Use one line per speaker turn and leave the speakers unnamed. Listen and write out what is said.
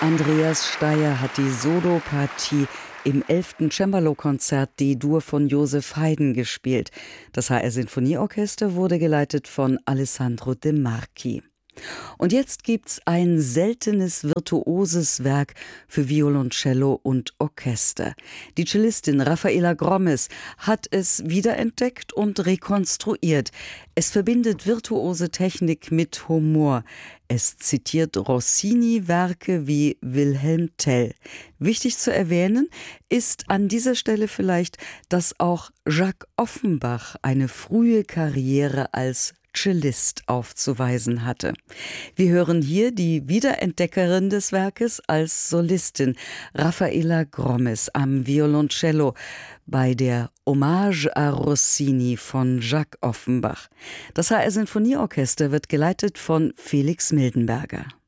Andreas Steier hat die Solopartie im 11. Cembalo-Konzert D-Dur von Joseph Haydn gespielt. Das HR-Sinfonieorchester wurde geleitet von Alessandro De Marchi. Und jetzt gibt's ein seltenes virtuoses Werk für Violoncello und Orchester. Die Cellistin Rafaela Gromes hat es wiederentdeckt und rekonstruiert. Es verbindet virtuose Technik mit Humor. Es zitiert Rossini-Werke wie Wilhelm Tell. Wichtig zu erwähnen ist an dieser Stelle vielleicht, dass auch Jacques Offenbach eine frühe Karriere als Cellist aufzuweisen hatte. Wir hören hier die Wiederentdeckerin des Werkes als Solistin, Rafaela Gromes am Violoncello bei der Hommage à Rossini von Jacques Offenbach. Das HR-Sinfonieorchester wird geleitet von Felix Mildenberger.